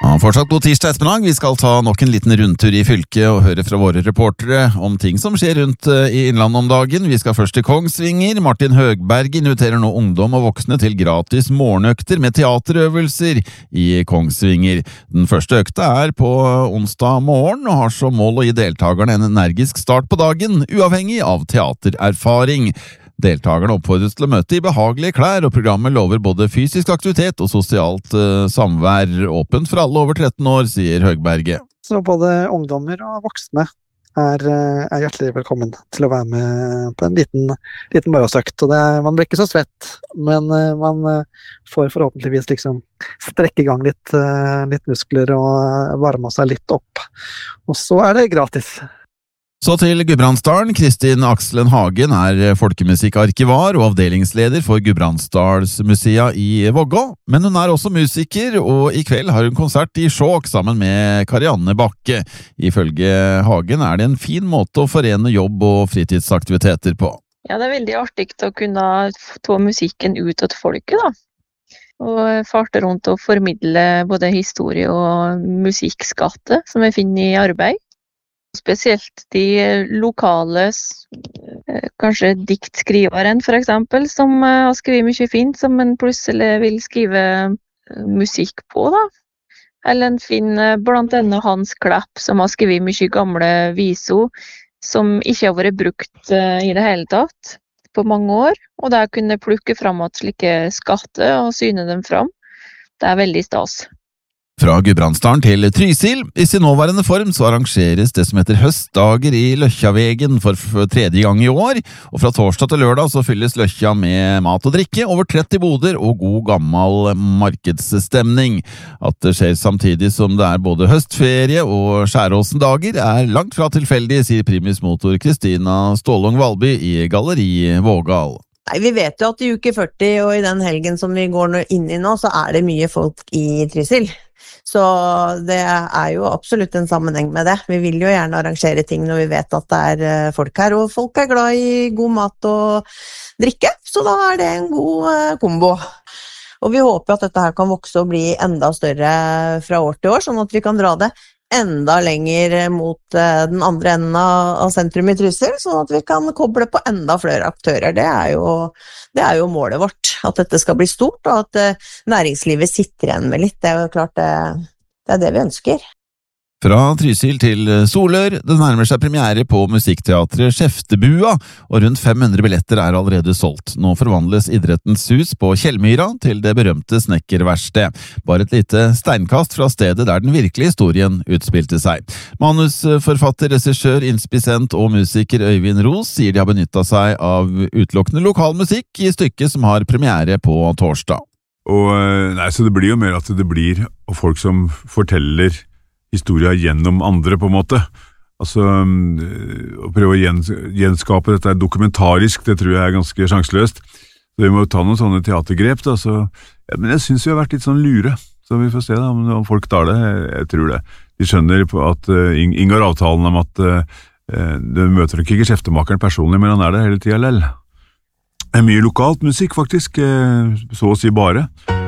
Ja, fortsatt god tirsdag ettermiddag. Vi skal ta nok en liten rundtur i fylket og høre fra våre reportere om ting som skjer rundt i innlandet om dagen. Vi skal først til Kongsvinger. Martin Høgberg inviterer nå ungdom og voksne til gratis morgenøkter med teaterøvelser i Kongsvinger. Den første økta på onsdag morgen og har som mål å gi deltakerne en energisk start på dagen, uavhengig av teatererfaring. Deltakerne oppfordres til å møte i behagelige klær, og programmet lover både fysisk aktivitet og sosialt samvær, åpent for alle over 13 år, sier Høgberget. Så både ungdommer og voksne er hjertelig velkommen til å være med på en liten morgensøkt. Og man blir ikke så svett, men man får forhåpentligvis liksom strekke i gang litt muskler og varme seg litt opp. Og så er det gratis. Så til Gudbrandsdalen. Kristin Akselen Hagen folkemusikkarkivar og avdelingsleder for Gudbrandsdalsmuseet i Vågå, men hun også musiker, og i kveld har hun konsert i Skjåk sammen med Karianne Bakke. Ifølge Hagen det en fin måte å forene jobb og fritidsaktiviteter på. Ja, det veldig artig å kunne ta musikken ut til folket da. Og farte rundt og formidle både historie og musikkskatte som vi finner i arbeid. Spesielt de lokale, kanskje diktskriveren for eksempel, som har skrevet mye fint, som en plutselig vil skrive musikk på da. Eller en finner blant annet Hans Klepp, som har skrevet mye gamle viser, som ikke har vært brukt i det hele tatt på mange år. Og der kunne plukke fram at slike skatter og syne dem fram. Det veldig stas. Fra Gudbrandsdalen til Trysil. I sin nåværende form så arrangeres det som heter høstdager i Løkkjavegen for tredje gang i år, og fra torsdag til lørdag så fylles Løkkja med mat og drikke, over 30 boder og god gammel markedsstemning. At det skjer samtidig som det både høstferie og Skjæråsen-dager langt fra tilfeldig, sier primus motor Kristina Stålung Valby i Galleri Vågal. Nei, vi vet jo at i uke 40 og i den helgen som vi går inn i nå, så det mye folk i Trysil. Så det jo absolutt en sammenheng med det. Vi vil jo gjerne arrangere ting når vi vet at det folk her, og folk glad i god mat og drikke, så da det en god kombo. Og vi håper at dette her kan vokse og bli enda større fra år til år, sånn at vi kan dra det enda lenger mot den andre enden av sentrum i Trysil, sånn at vi kan koble på enda flere aktører. Det jo målet vårt, at dette skal bli stort, og at næringslivet sitter igjen med litt. Det jo klart det det vi ønsker. Fra Trysil til Solør. Det nærmer seg premiere på musikkteatret Skjeftebua, og rundt 500 billetter allerede solgt. Nå forvandles Idrettens hus på Kjellmyra til det berømte snekkerverksted. Bare et lite steinkast fra stedet der den virkelige historien utspilte seg. Manusforfatter, regissør, inspisent og musiker Øyvind Ros sier de har benyttet seg av utelukkende lokalmusikk i stykket som har premiere på torsdag. Så det blir jo mer at det blir folk som forteller historia gjennom andre på en måte. Altså, å prøve å gjenskape dette dokumentarisk, det tror jeg ganske sjanseløst. Så vi må ta noen sånne teatergrep da, men jeg synes vi har vært litt sånn lure, så vi får se da, om folk tar det, jeg tror det. De skjønner på at inngår avtalen om at du møter nok ikke skjeftemakeren personlig, men han det hele tiden lell. Det mye lokalt musikk faktisk, så å si bare.